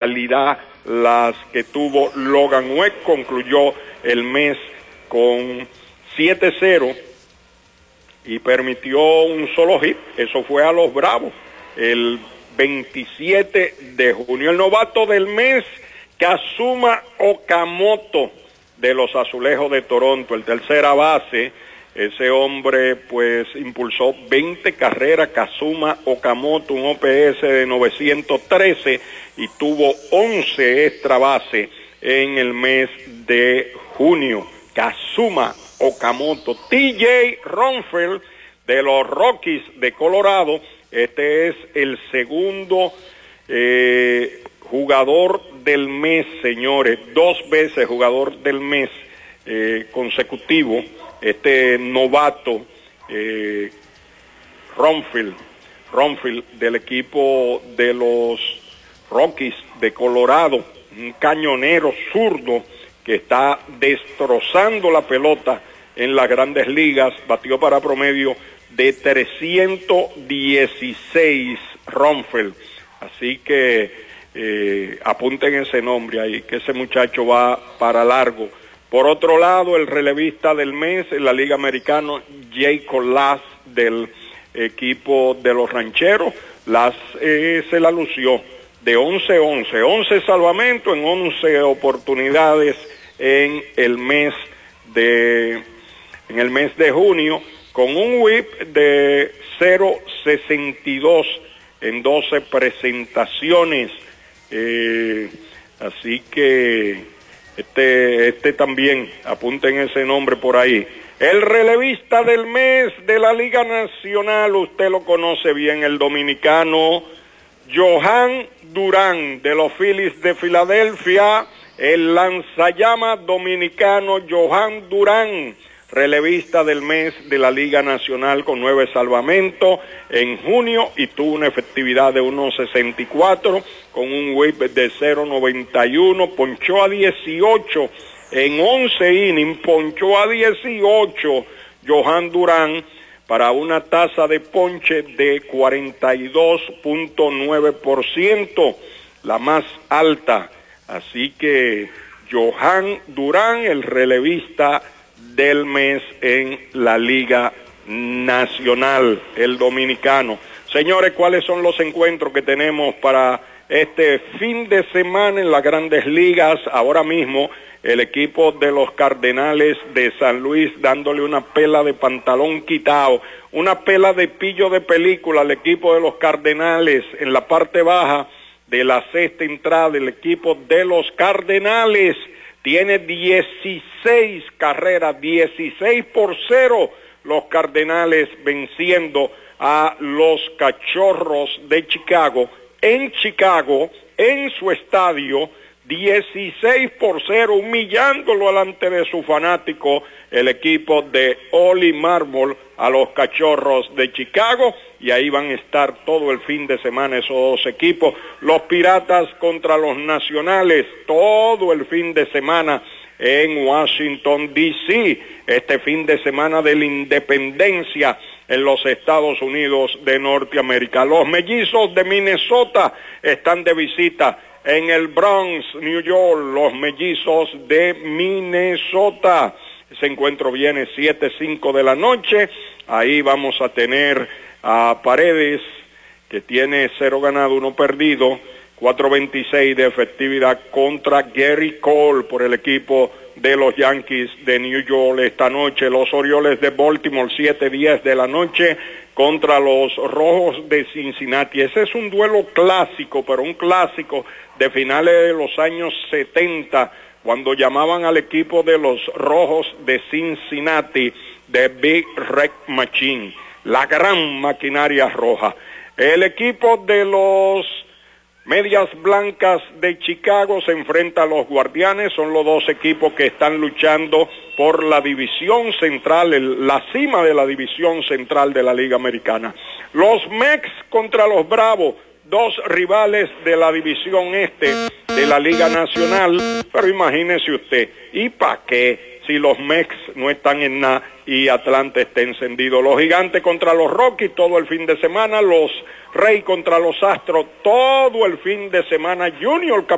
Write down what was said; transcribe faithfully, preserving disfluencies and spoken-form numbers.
calidad las que tuvo Logan Webb. Concluyó el mes con siete cero y permitió un solo hit. Eso fue a los Bravos el veintisiete de junio. El novato del mes, Kazuma Okamoto, de los Azulejos de Toronto, el tercera base. Ese hombre pues impulsó veinte carreras. Kazuma Okamoto, un O P S de novecientos trece, y tuvo once extra base en el mes de junio. Kazuma Okamoto. T J Ronfeld, de los Rockies de Colorado. Este es el segundo eh, jugador del mes, señores, dos veces jugador del mes eh, consecutivo. Este novato eh, Ronfeld, Ronfeld del equipo de los Rockies de Colorado, un cañonero zurdo que está destrozando la pelota en las grandes ligas. Batió para promedio de trescientos dieciséis Ronfeld, así que eh, apunten ese nombre ahí, que ese muchacho va para largo. Por otro lado, el relevista del mes en la Liga Americana, Jacob Lass, del equipo de los Rancheros. Lass eh, se la lució de once once, once salvamentos en once oportunidades en el mes de en el mes de junio, con un whip de cero sesenta y dos en doce presentaciones. Eh, así que Este, este también, apunten ese nombre por ahí. El relevista del mes de la Liga Nacional, usted lo conoce bien, el dominicano Johan Durán, de los Phillies de Filadelfia. El lanzallamas dominicano Johan Durán, relevista del mes de la Liga Nacional, con nueve salvamentos en junio, y tuvo una efectividad de uno sesenta y cuatro con un whip de cero noventa y uno. Ponchó a dieciocho en once innings, ponchó a dieciocho Johan Durán, para una tasa de ponche de cuarenta y dos punto nueve por ciento, la más alta. Así que Johan Durán, el relevista del mes en la Liga Nacional, el dominicano. Señores, ¿cuáles son los encuentros que tenemos para este fin de semana en las grandes ligas? Ahora mismo el equipo de los Cardenales de San Luis dándole una pela de pantalón quitado, una pela de pillo de película al equipo de los Cardenales en la parte baja de la sexta entrada. El equipo de los Cardenales tiene dieciséis carreras, dieciséis por cero, los Cardenales venciendo a los Cachorros de Chicago, en Chicago, en su estadio, dieciséis por cero, humillándolo delante de su fanático, el equipo de Oli Marmol, a los Cachorros de Chicago, y ahí van a estar todo el fin de semana esos dos equipos. Los Piratas contra los Nacionales, todo el fin de semana en Washington, D C, este fin de semana de la independencia en los Estados Unidos de Norteamérica. Los Mellizos de Minnesota están de visita en el Bronx, New York, los Mellizos de Minnesota. Ese encuentro viene siete cinco de la noche. Ahí vamos a tener a Paredes, que tiene cero ganado, uno perdido, cuatro veintiséis de efectividad, contra Gary Cole por el equipo de los Yankees de New York. Esta noche los Orioles de Baltimore, siete diez de la noche, contra los Rojos de Cincinnati. Ese es un duelo clásico, pero un clásico de finales de los años setenta, cuando llamaban al equipo de los Rojos de Cincinnati The Big Red Machine, la gran maquinaria roja. El equipo de los Medias Blancas de Chicago se enfrenta a los Guardianes. Son los dos equipos que están luchando por la división central, el, la cima de la división central de la Liga Americana. Los Mex contra los Bravos, dos rivales de la división este de la Liga Nacional. Pero imagínese usted, ¿y para qué? Si los Mex no están en nada y Atlanta está encendido. Los Gigantes contra los Rockies todo el fin de semana. Los Reyes contra los Astros todo el fin de semana. Junior